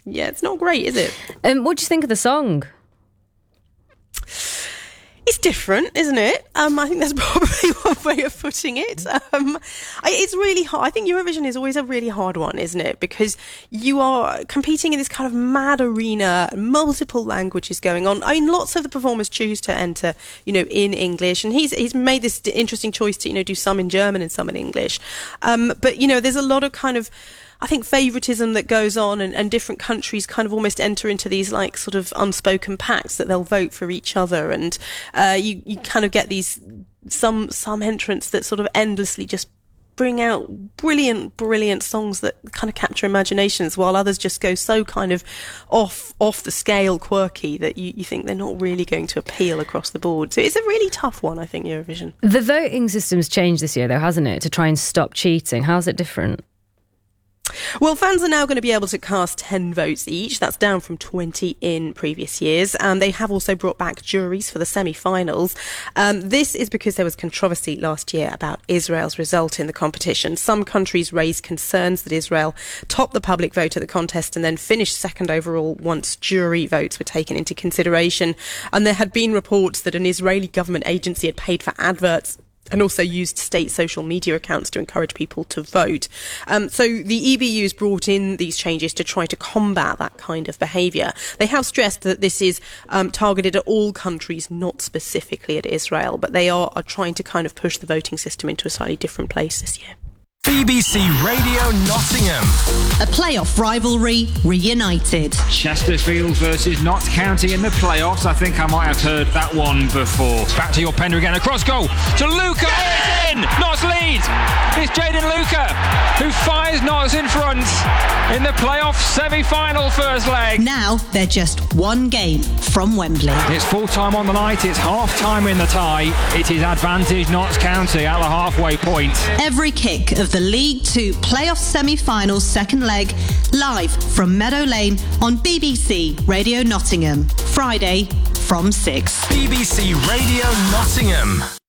Yeah, it's not great, is it? What do you think of the song? It's different, isn't it? I think that's probably one way of putting it. It's really hard. I think Eurovision is always a really hard one, isn't it? Because you are competing in this kind of mad arena, multiple languages going on. I mean, lots of the performers choose to enter, in English, and he's made this interesting choice to, do some in German and some in English. But there's a lot of kind of, I think, favouritism that goes on, and different countries kind of almost enter into these like sort of unspoken pacts that they'll vote for each other, and you kind of get these some entrants that sort of endlessly just bring out brilliant songs that kind of capture imaginations, while others just go so kind of off the scale quirky that you think they're not really going to appeal across the board. So it's a really tough one, I think, Eurovision. The voting system's changed this year though, hasn't it, to try and stop cheating? How's it different? Well, fans are now going to be able to cast 10 votes each. That's down from 20 in previous years. They have also brought back juries for the semi-finals. This is because there was controversy last year about Israel's result in the competition. Some countries raised concerns that Israel topped the public vote at the contest and then finished second overall once jury votes were taken into consideration. And there had been reports that an Israeli government agency had paid for adverts and also used state social media accounts to encourage people to vote. So the EBU's brought in these changes to try to combat that kind of behaviour. They have stressed that this is targeted at all countries, not specifically at Israel, but they are trying to kind of push the voting system into a slightly different place this year. BBC Radio Nottingham. A playoff rivalry reunited. Chesterfield versus Notts County in the playoffs. I think I might have heard that one before. Back to your Pender again. Across goal to Luca. It's in! Notts lead. It's Jaden Luca who fires Notts in front in the playoff semi-final first leg. Now they're just one game from Wembley. It's full time on the night. It's half time in the tie. It is advantage Notts County at the halfway point. Every kick of the League Two playoff semi-final second leg, live from Meadow Lane on BBC Radio Nottingham, Friday from 6. BBC Radio Nottingham.